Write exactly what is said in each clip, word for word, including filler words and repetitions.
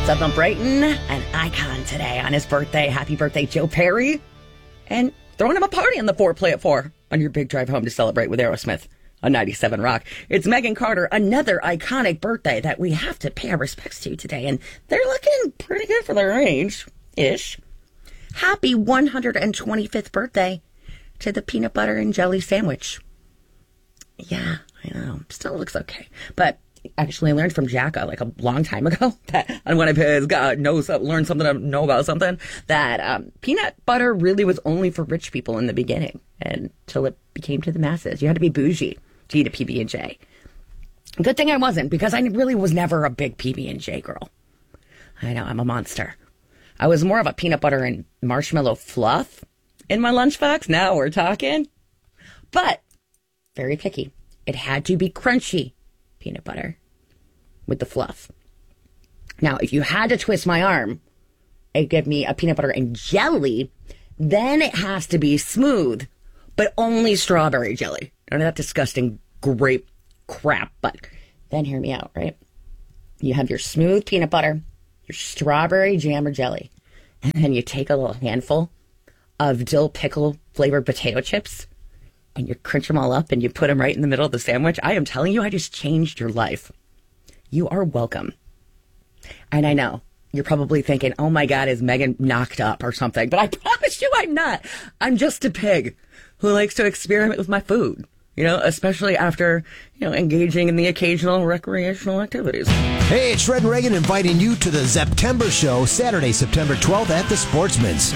Celebrating an icon today on his birthday. Happy birthday, Joe Perry. And throwing him a party on the four Play at four on your big drive home to celebrate with Aerosmith on ninety-seven Rock. It's Megan Carter, another iconic birthday that we have to pay our respects to today. And they're looking pretty good for their age-ish. Happy one hundred twenty-fifth birthday to the peanut butter and jelly sandwich. Yeah, I know. Still looks okay. But actually learned from Jacka like a long time ago that on one of his God knows learned something to know about something that um, peanut butter really was only for rich people in the beginning until it became to the masses. You had to be bougie to eat a P B and J. Good thing I wasn't, because I really was never a big P B and J girl. I know, I'm a monster. I was more of a peanut butter and marshmallow fluff in my lunchbox. Now we're talking. But very picky. It had to be crunchy peanut butter with the fluff. Now, if you had to twist my arm and give me a peanut butter and jelly, then it has to be smooth, but only strawberry jelly. None of that disgusting grape crap. But then hear me out, right? You have your smooth peanut butter, your strawberry jam or jelly, and then you take a little handful of dill pickle flavored potato chips and you crunch them all up and you put them right in the middle of the sandwich. I am telling you, I just changed your life. You are welcome. And I know you're probably thinking, oh my God, is Megan knocked up or something? But I promise you I'm not. I'm just a pig who likes to experiment with my food, you know, especially after, you know, engaging in the occasional recreational activities. Hey, it's Red Reagan inviting you to the September show, Saturday, September twelfth at the Sportsman's.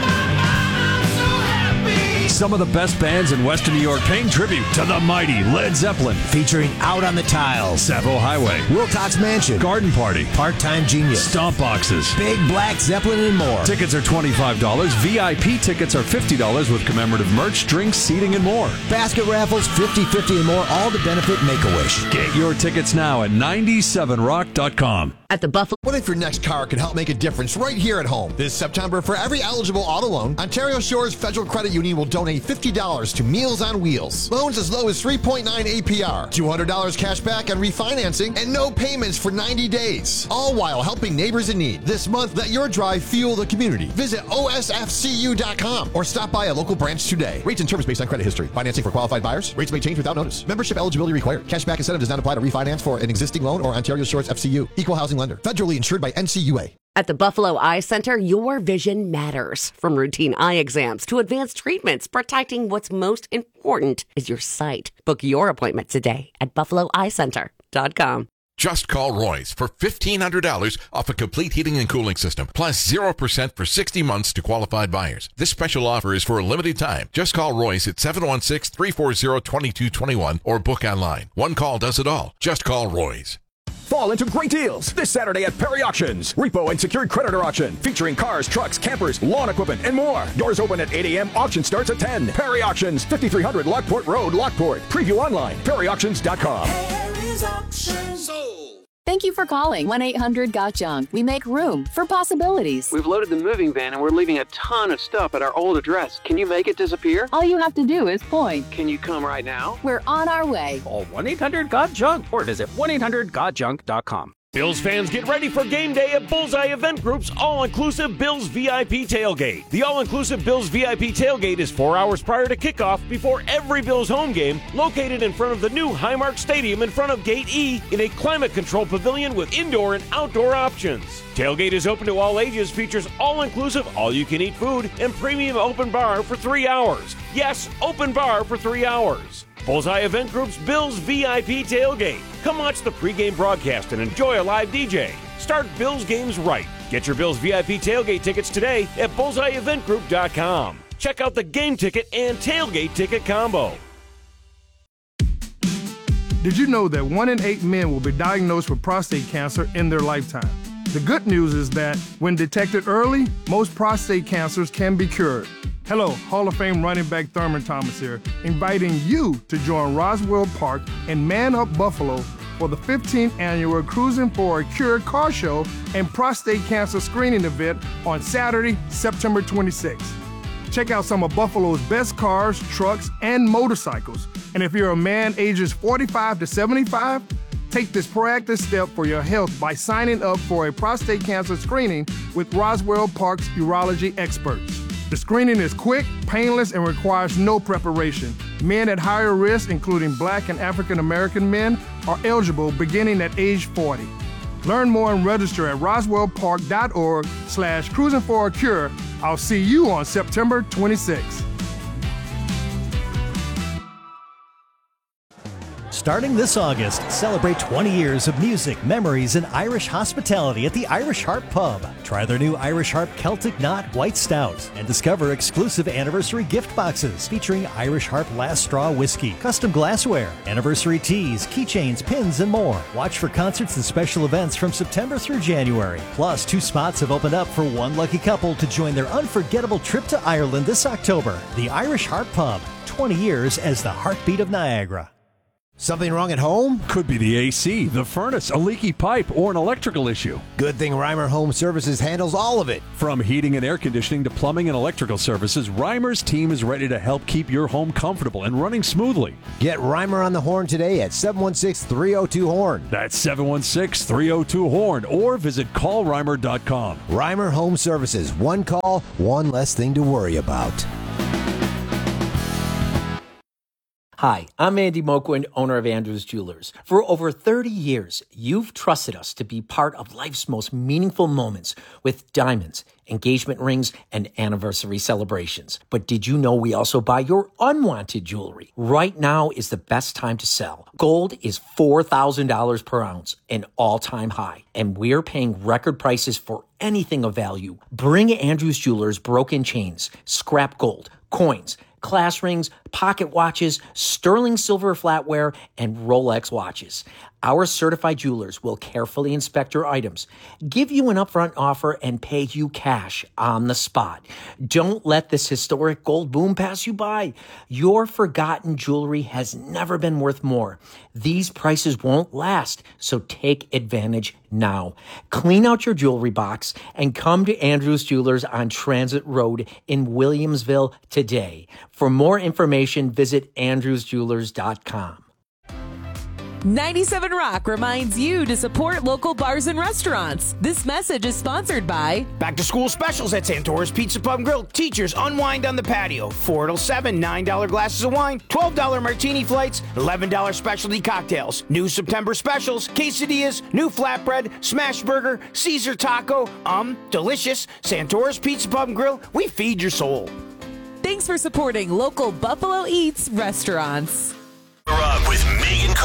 Some of the best bands in Western New York paying tribute to the mighty Led Zeppelin. Featuring Out on the Tiles, Savile Highway, Wilcox Mansion, Garden Party, Part-Time Genius, Stomp Boxes, Big Black Zeppelin, and more. Tickets are twenty-five dollars. V I P tickets are fifty dollars with commemorative merch, drinks, seating, and more. Basket raffles, fifty fifty and more, all to benefit Make-A-Wish. Get your tickets now at ninety-seven rock dot com. At the Buffalo. What if your next car can help make a difference right here at home? This September, for every eligible auto loan, Ontario Shores Federal Credit Union will donate fifty dollars to Meals on Wheels. Loans as low as three point nine A P R, two hundred dollars cash back on refinancing, and no payments for ninety days. All while helping neighbors in need. This month, let your drive fuel the community. Visit O S F C U dot com or stop by a local branch today. Rates and terms based on credit history. Financing for qualified buyers. Rates may change without notice. Membership eligibility required. Cashback incentive does not apply to refinance for an existing loan or Ontario Shores F C U. Equal housing lender. Federally insured by N C U A. At the Buffalo Eye Center, your vision matters. From routine eye exams to advanced treatments, protecting what's most important is your sight. Book your appointment today at buffalo eye center dot com. Just call Roy's for fifteen hundred dollars off a complete heating and cooling system, plus zero percent for sixty months to qualified buyers. This special offer is for a limited time. Just call Roy's at seven one six, three four zero, two two two one or book online. One call does it all. Just call Roy's. Fall into great deals this Saturday at Perry Auctions. Repo and secured creditor auction featuring cars, trucks, campers, lawn equipment, and more. Doors open at eight a.m. Auction starts at ten. Perry Auctions, fifty-three hundred Lockport Road, Lockport. Preview online, perry auctions dot com. Perry's Auctions. Thank you for calling one eight hundred got junk. We make room for possibilities. We've loaded the moving van and we're leaving a ton of stuff at our old address. Can you make it disappear? All you have to do is point. Can you come right now? We're on our way. Call one eight hundred got junk or visit one eight hundred got junk dot com. Bills fans, get ready for game day at Bullseye Event Group's all-inclusive Bills V I P Tailgate. The all-inclusive Bills V I P Tailgate is four hours prior to kickoff before every Bills home game, located in front of the new Highmark Stadium in front of Gate E in a climate-controlled pavilion with indoor and outdoor options. Tailgate is open to all ages, features all-inclusive, all-you-can-eat food, and premium open bar for three hours. Yes, open bar for three hours. Bullseye Event Group's Bills V I P Tailgate. Come watch the pregame broadcast and enjoy a live D J. Start Bills games right. Get your Bills V I P Tailgate tickets today at bullseye event group dot com. Check out the game ticket and tailgate ticket combo. Did you know that one in eight men will be diagnosed with prostate cancer in their lifetime? The good news is that when detected early, most prostate cancers can be cured. Hello, Hall of Fame running back Thurman Thomas here, inviting you to join Roswell Park and Man Up Buffalo for the fifteenth annual Cruising for a Cure car show and prostate cancer screening event on Saturday, September twenty-sixth. Check out some of Buffalo's best cars, trucks, and motorcycles. And if you're a man ages forty-five to seventy-five, Take this proactive step for your health by signing up for a prostate cancer screening with Roswell Park's urology experts. The screening is quick, painless, and requires no preparation. Men at higher risk, including Black and African American men, are eligible beginning at age forty. Learn more and register at roswellpark.org slash cruising for a cure. I'll see you on September twenty-sixth. Starting this August, celebrate twenty years of music, memories, and Irish hospitality at the Irish Harp Pub. Try their new Irish Harp Celtic Knot White Stout and discover exclusive anniversary gift boxes featuring Irish Harp Last Straw Whiskey, custom glassware, anniversary teas, keychains, pins, and more. Watch for concerts and special events from September through January. Plus, two spots have opened up for one lucky couple to join their unforgettable trip to Ireland this October. The Irish Harp Pub, twenty years as the heartbeat of Niagara. Something wrong at home? Could be the A C, the furnace, a leaky pipe, or an electrical issue. Good thing Reimer Home Services handles all of it. From heating and air conditioning to plumbing and electrical services, Reimer's team is ready to help keep your home comfortable and running smoothly. Get Reimer on the horn today at seven one six, three oh two, horn. That's seven one six, three oh two, horn, or visit call reimer dot com. Reimer Home Services. One call, one less thing to worry about. Hi, I'm Andy Moquin, owner of Andrews Jewelers. For over thirty years, you've trusted us to be part of life's most meaningful moments with diamonds, engagement rings, and anniversary celebrations. But did you know we also buy your unwanted jewelry? Right now is the best time to sell. Gold is four thousand dollars per ounce, an all-time high, and we're paying record prices for anything of value. Bring Andrews Jewelers broken chains, scrap gold, coins, class rings, pocket watches, sterling silver flatware, and Rolex watches. Our certified jewelers will carefully inspect your items, give you an upfront offer, and pay you cash on the spot. Don't let this historic gold boom pass you by. Your forgotten jewelry has never been worth more. These prices won't last, so take advantage now. Clean out your jewelry box and come to Andrews Jewelers on Transit Road in Williamsville today. For more information, visit andrews jewelers dot com. ninety-seven Rock reminds you to support local bars and restaurants. This message is sponsored by Back to school specials at Santora's Pizza Pub and Grill. Teachers unwind on the patio. four till seven, nine dollar glasses of wine, twelve dollar martini flights, eleven dollar specialty cocktails. New September specials, quesadillas, new flatbread, smash burger, Caesar taco. Um, delicious. Santora's Pizza Pub and Grill. We feed your soul. Thanks for supporting local Buffalo Eats restaurants.